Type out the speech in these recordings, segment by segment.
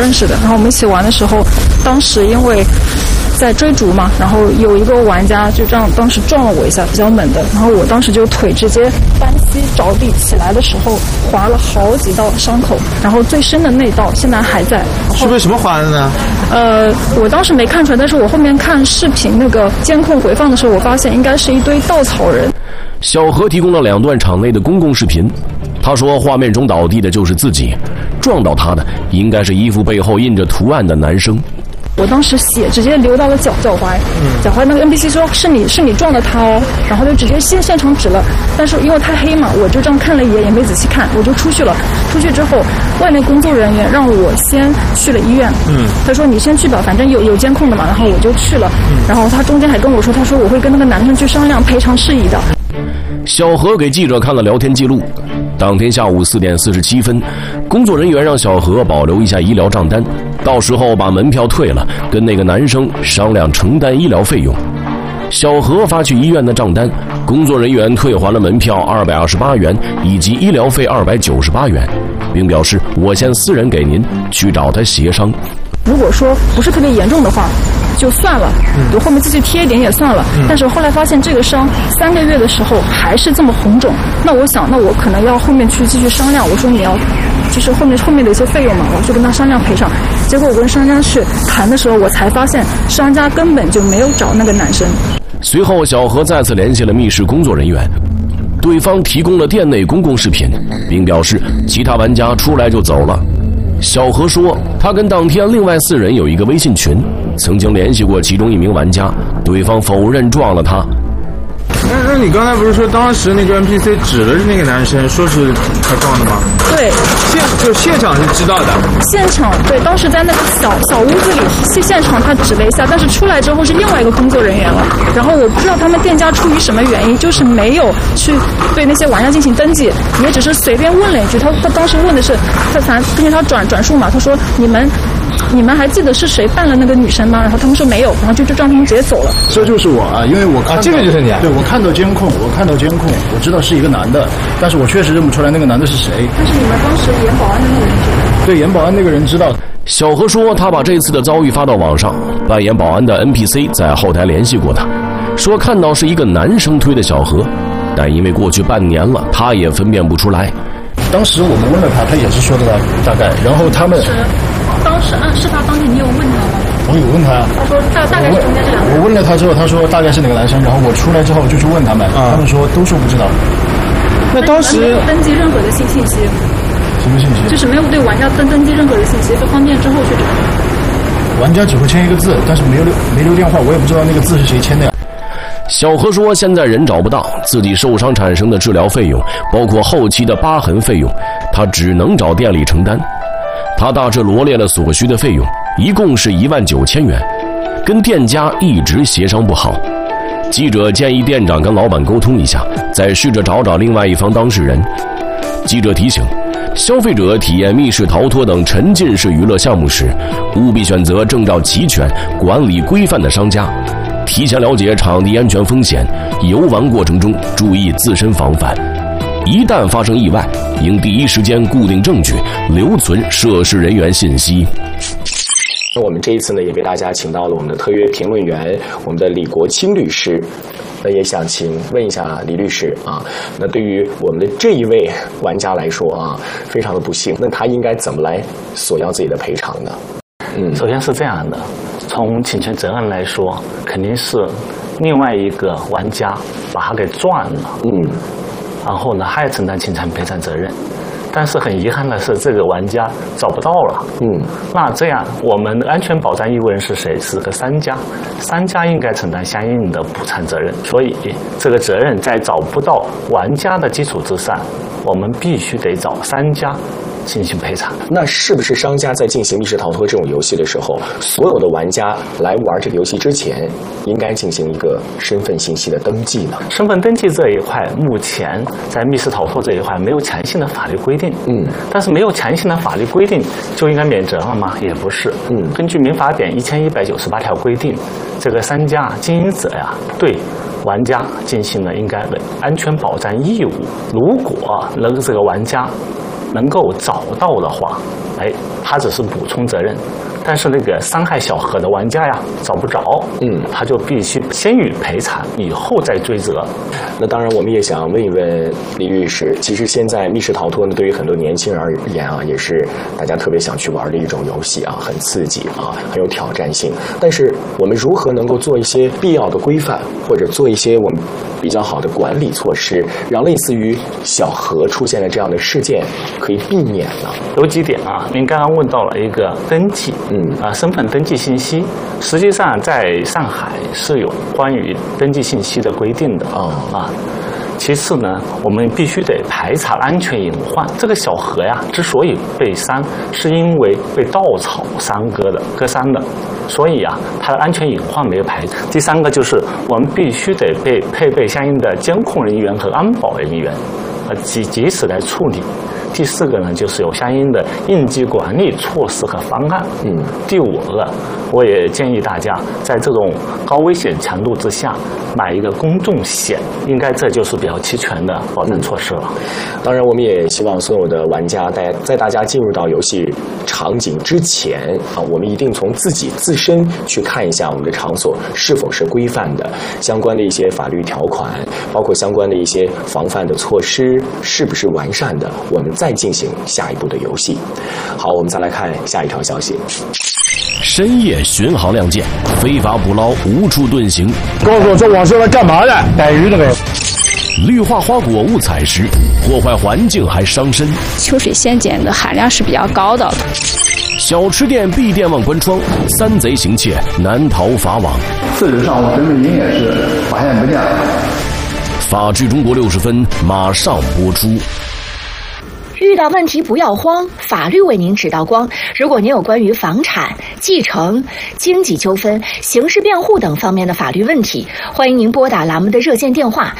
认识的。然后我们一起玩的时候，当时因为在追逐嘛，然后有一个玩家就这样当时撞了我一下，比较猛的，然后我当时就腿直接单膝着地起来的时候划了好几道伤口，然后最深的那道现在还在。 是为什么划的呢？ 我当时没看出来，但是我后面看视频那个监控回放的时候，我发现应该是一堆稻草人。 小何提供了2段场内的公共视频，他说画面中倒地的就是自己，撞到他的应该是衣服背后印着图案的男生。 我当时血直接流到了脚踝，脚踝那个 NPC 说是你撞的他哦，然后就直接现场指了，但是因为太黑嘛，我就这样看了一眼也没仔细看，我就出去了。出去之后，外面工作人员让我先去了医院，他说你先去吧，反正有监控的嘛，然后我就去了，然后他中间还跟我说，他说我会跟那个男生去商量赔偿事宜的。 小何给记者看了聊天记录，当天下午4点47分，工作人员让小何保留一下医疗账单，到时候把门票退了，跟那个男生商量承担医疗费用。小何发去医院的账单，工作人员退还了门票228元以及医疗费298元，并表示我先私人给您，去找他协商。 如果说不是特别严重的话就算了，就后面继续贴一点也算了，但是后来发现这个伤3个月的时候还是这么红肿，那我想那我可能要后面去继续商量，我说你要就是后面的一些费用嘛，我去跟他商量赔偿。结果我跟商家去谈的时候，我才发现商家根本就没有找那个男生。 随后小何再次联系了密室工作人员，对方提供了店内公共视频，并表示其他玩家出来就走了。小何说他跟当天另外4人有一个微信群，曾经联系过其中1名玩家，对方否认撞了他。 那你刚才不是说当时那个 NPC 指的是那个男生，说是他撞的吗？ 对， 现场是知道的。 现场对，当时在那个小屋子里，现场他指了一下，但是出来之后是另外一个工作人员了。然后我不知道他们店家出于什么原因，就是没有去对那些玩家进行登记，也只是随便问了一句。他当时问的是，他反正根据他转述嘛，他说你们还记得是谁扮了那个女生吗？然后他们说没有，然后就让他们直接走了。 这就是我啊，因为我看到这个就是你啊。 对，我看到监控，我知道是一个男的，但是我确实认不出来那个男的是谁。 但是你们当时演保安的那个人知道？ 对，演保安那个人知道。 小何说他把这次的遭遇发到网上，扮演保安的 NPC 在后台联系过他，说看到是一个男生推的小何，但因为过去半年了，他也分辨不出来。 当时我们问了他，他也是说的大概，然后他们当时事发当天你有问他吗？ 我有问他， 他说大概是中间这两个。 我问了他之后，他说大概是哪个男生，然后我出来之后就去问他们，他们说都说不知道。 那当时没有登记任何的信息。 什么信息？ 就是没有对玩家登记任何的信息，方便之后去找。 玩家只会签一个字，但是没留电话，我也不知道那个字是谁签的呀。 小何说现在人找不到，自己受伤产生的治疗费用，包括后期的疤痕费用，他只能找店里承担。他大致罗列了所需的费用，一共是19000元，跟店家一直协商不好。记者建议店长跟老板沟通一下，再试着找另外一方当事人。记者提醒，消费者体验密室逃脱等沉浸式娱乐项目时，务必选择证照齐全、管理规范的商家，提前了解场地安全风险，游玩过程中注意自身防范。一旦发生意外，应第一时间固定证据，留存涉事人员信息。 我们这一次呢，也给大家请到了我们的特约评论员，我们的李国清律师。那也想问一下李律师啊，那对于我们的这一位玩家来说啊，非常的不幸，那他应该怎么来索要自己的赔偿呢？ 首先是这样的，从侵权责任来说，肯定是另外一个玩家把他给撞了，然后呢，还要承担侵权赔偿责任。但是很遗憾的是，这个玩家找不到了。那这样我们的安全保障义务人是谁？是个商家，商家应该承担相应的补偿责任。所以这个责任在找不到玩家的基础之上，我们必须得找商家进行赔偿。 那是不是商家在进行密室逃脱这种游戏的时候，所有的玩家来玩这个游戏之前，应该进行一个身份信息的登记呢？ 身份登记这一块，目前在密室逃脱这一块没有强性的法律规定。但是没有强性的法律规定就应该免责了吗？也不是。根据民法典1198条规定，这个商家经营者呀，对玩家进行了应该的安全保障义务。如果这个玩家能够找到的话，他只是补充责任。但是那个伤害小何的玩家呀，找不着，他就必须先予赔偿，以后再追责。 那当然，我们也想问一问李律师，其实现在密室逃脱呢，对于很多年轻人而言啊，也是大家特别想去玩的一种游戏啊，很刺激啊，很有挑战性。但是我们如何能够做一些必要的规范，或者做一些我们比较好的管理措施，让类似于小何出现的这样的事件可以避免呢？ 有几点啊，您刚刚问到了一个登记，身份登记信息，实际上在上海是有关于登记信息的规定的其次呢，我们必须得排查安全隐患。这个小何呀，之所以被删，是因为被稻草割伤的，所以啊，它的安全隐患没有排查。第三个就是我们必须得配备相应的监控人员和安保人员，及时来处理。第四个呢，就是有相应的应急管理措施和方案。第五个，我也建议大家在这种高危险强度之下买一个公众险，应该这就是比较齐全的保障措施了。 当然，我们也希望所有的玩家在大家进入到游戏场景之前啊，我们一定从自身去看一下我们的场所是否是规范的，相关的一些法律条款，包括相关的一些防范的措施是不是完善的，我们再进行下一步的游戏。好，我们再来看下一条消息。 深夜巡航亮剑，非法捕捞无处遁形。 告诉我这网是来干嘛的？逮鱼的呗。 绿化花果误采食，破坏环境还伤身。 秋水仙碱的含量是比较高的。 小吃店闭店忘关窗，3贼行窃难逃法网。 4日上午，陈美英也是发现不见了。 法治中国60分马上播出。 遇到问题不要慌，法律为您指道光。如果您有关于房产、继承、经济纠纷、刑事辩护等方面的法律问题，欢迎您拨打栏目的热线电话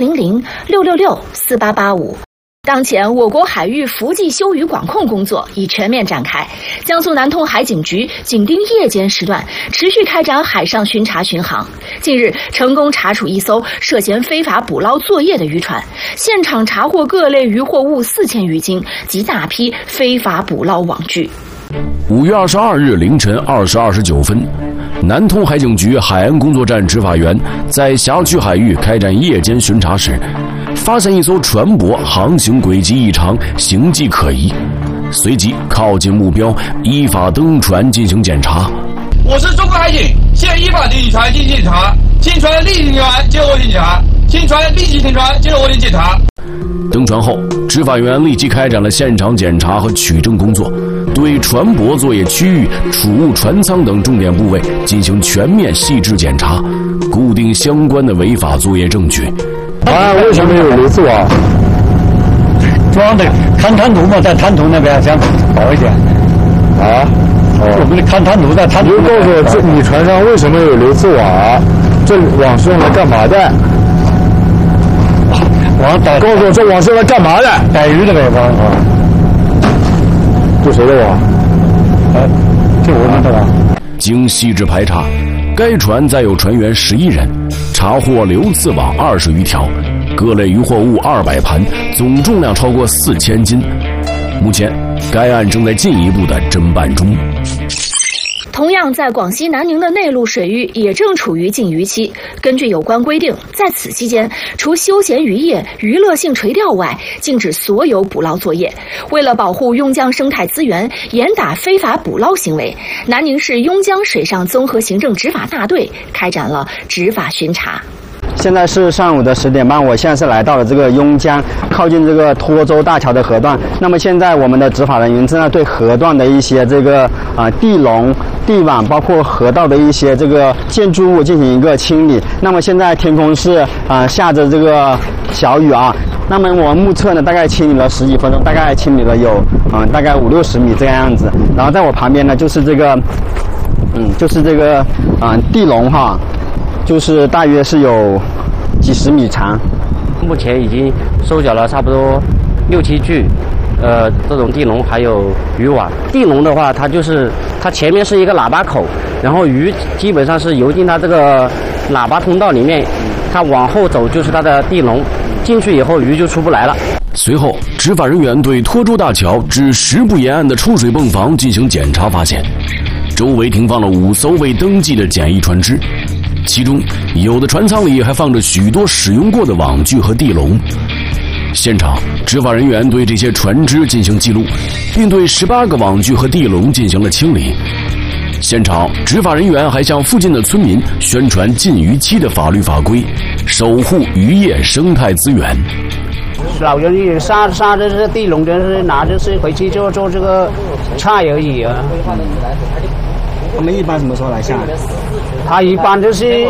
400-666-4885。当前，我国海域伏季休渔管控工作已全面展开。江苏南通海警局紧盯夜间时段，持续开展海上巡查巡航。近日，成功查处一艘涉嫌非法捕捞作业的渔船，现场查获各类渔获物4000余斤及大批非法捕捞网具。 5月22日凌晨20时29分，南通海警局海岸工作站执法员在辖区海域开展夜间巡查时，发现一艘船舶航行轨迹异常，形迹可疑，随即靠近目标，依法登船进行检查。 我是中国海警，现依法对船进行检查，请船立即停船，接受我检查，请船立即停船，接受我检查。 登船后，执法员立即开展了现场检查和取证工作，对船舶作业区域、储物船舱等重点部位进行全面细致检查，固定相关的违法作业证据。 为什么有流刺网？ 装的看滩涂嘛，在滩涂那边想好一点。我们的看滩涂在滩涂。 你就告诉我，你船上为什么有流刺网？这网是用来干嘛的？告诉我这网是来干嘛的？ 逮鱼的呗， 这谁的网？ 就我们的网。 经细致排查，该船载有船员11人，查获流刺网20余条，各类渔获物200盘，总重量超过4000斤。目前，该案正在进一步的侦办中。 同样，在广西南宁的内陆水域也正处于禁渔期。根据有关规定，在此期间，除休闲渔业、娱乐性垂钓外，禁止所有捕捞作业。为了保护邕江生态资源，严打非法捕捞行为，南宁市邕江水上综合行政执法大队开展了执法巡查。 现在是上午的10点半，我现在是来到了这个邕江，靠近这个托州大桥的河段。那么现在我们的执法人员正在对河段的一些这个地笼、地网，包括河道的一些这个建筑物进行一个清理。那么现在天空是下着这个小雨啊。那么我们目测呢，大概清理了10几分钟，大概清理了有大概50-60米这个样子。然后在我旁边呢，就是这个地笼哈。就是大约是有几10米长， 目前已经收缴了差不多6-7具，这种地笼还有渔网。地笼的话，它前面是一个喇叭口，然后鱼基本上是游进它这个喇叭通道里面，它往后走就是它的地笼，进去以后鱼就出不来了。 随后，执法人员对拖洲大桥至10步沿岸的抽水泵房进行检查，发现周围停放了5艘未登记的简易船只，其中有的船舱里还放着许多使用过的网具和地笼。现场，执法人员对这些船只进行记录，并对18个网具和地笼进行了清理。现场，执法人员还向附近的村民宣传禁渔期的法律法规，守护渔业生态资源。 老人也杀的是地笼，就是拿着是回去就做这个菜而已啊。 我们一般什么时候来下？ 他一般就是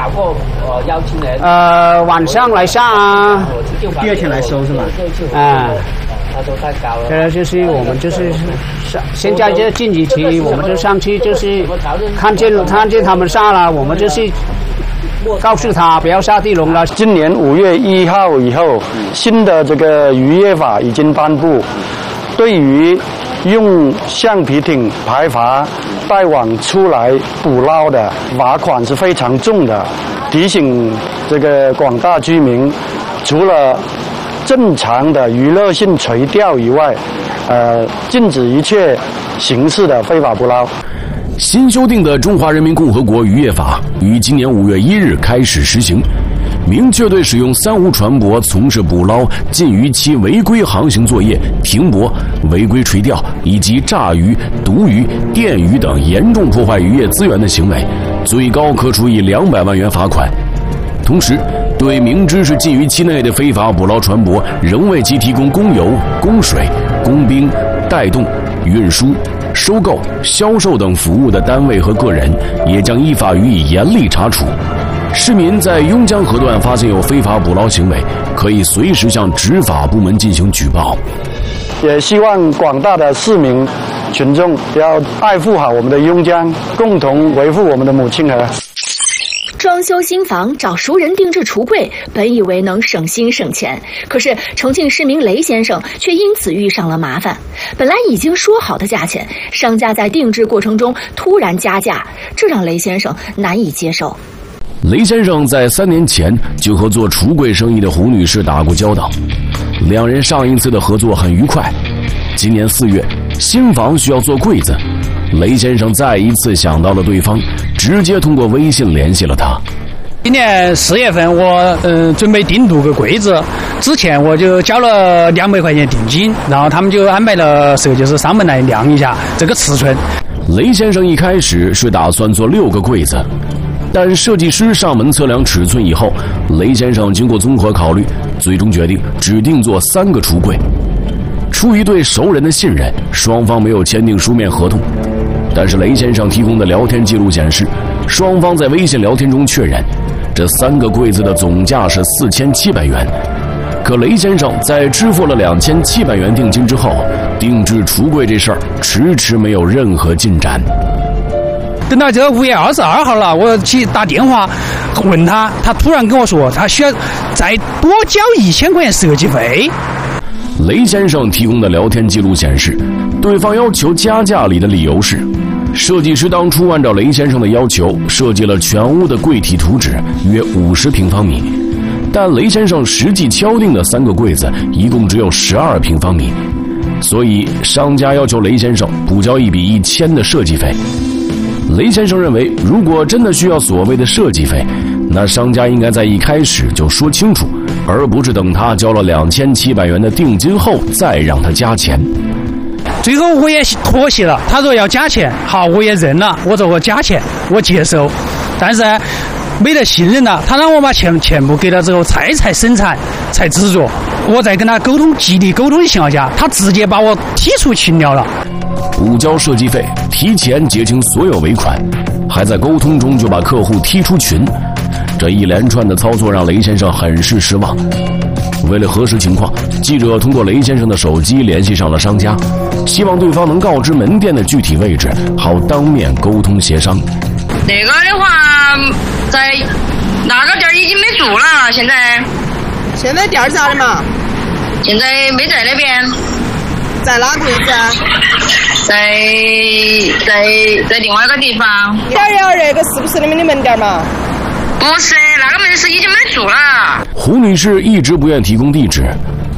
晚上来下啊， 第二天来收是吧？ 啊。这就是我们就是现在这禁渔期，我们就上去就是看见他们下了，我们就是告诉他不要下地笼了。 今年5月1号以后，新的这个渔业法已经颁布，对于用橡皮艇排筏带网出来捕捞的罚款是非常重的。提醒这个广大居民，除了正常的娱乐性垂钓以外，禁止一切形式的非法捕捞。 新修订的《中华人民共和国渔业法》于今年5月1日开始实行，明确对使用三无船舶从事捕捞、禁渔期违规航行作业、停泊、违规垂钓以及炸鱼、毒鱼、电鱼等严重破坏渔业资源的行为，最高可处以200万元罚款。同时，对明知是禁渔期内的非法捕捞船舶，仍为其提供供油、供水、供兵、带动、运输、收购、销售等服务的单位和个人，也将依法予以严厉查处。市民在邕江河段发现有非法捕捞行为，可以随时向执法部门进行举报。 也希望广大的市民群众要爱护好我们的邕江，共同维护我们的母亲河。 装修新房找熟人定制橱柜，本以为能省心省钱，可是重庆市民雷先生却因此遇上了麻烦。本来已经说好的价钱，商家在定制过程中突然加价，这让雷先生难以接受。 雷先生在3年前就和做橱柜生意的胡女士打过交道，两人上一次的合作很愉快。今年4月，新房需要做柜子，雷先生再一次想到了对方，直接通过微信联系了他。 今年4月份，我准备订6个柜子，之前我就交了200块钱定金，然后他们就安排了设计师上门来量一下这个尺寸。 雷先生一开始是打算做6个柜子，但设计师上门测量尺寸以后，雷先生经过综合考虑，最终决定只定做3个橱柜。出于对熟人的信任，双方没有签订书面合同。但是雷先生提供的聊天记录显示，双方在微信聊天中确认，这3个柜子的总价是4700元。可雷先生在支付了2700元定金之后，定制橱柜这事儿迟迟没有任何进展。 等到这个5月22号了，我去打电话问他，他突然跟我说，他需要再多交1000块钱设计费。 雷先生提供的聊天记录显示，对方要求加价里的理由是，设计师当初按照雷先生的要求设计了全屋的柜体图纸约50平方米，但雷先生实际敲定的3个柜子一共只有12平方米，所以商家要求雷先生补交一笔1000的设计费。雷先生认为，如果真的需要所谓的设计费，那商家应该在一开始就说清楚，而不是等他交了2700元的定金后再让他加钱。 最后我也妥协了，他说要加钱，好，我也认了，我说我加钱，我接受。但是没得信任了，他让我把钱全部给了之后才生产才制作。我在跟他沟通极力沟通的情况下，他直接把我踢出群聊了。 补交设计费，提前结清所有尾款，还在沟通中就把客户踢出群，这一连串的操作让雷先生很是失望。为了核实情况，记者通过雷先生的手机联系上了商家，希望对方能告知门店的具体位置，好当面沟通协商。 那个的话，在那个店已经没做了，现在店咋的嘛？现在没在那边。在哪个位置啊？在另外一个地方。122那个是不是你们的门店嘛？不是，那个门市已经没做了。 胡女士一直不愿提供地址，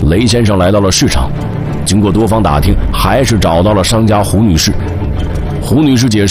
雷先生来到了市场，经过多方打听，还是找到了商家胡女士。胡女士解释。